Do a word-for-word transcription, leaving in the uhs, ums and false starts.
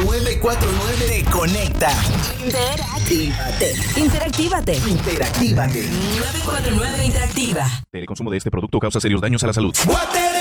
nueve cuatro nueve te conecta. Interactívate. Interactívate. Interactívate. nueve cuatro nueve Interactiva. El consumo de este producto causa serios daños a la salud. Guatere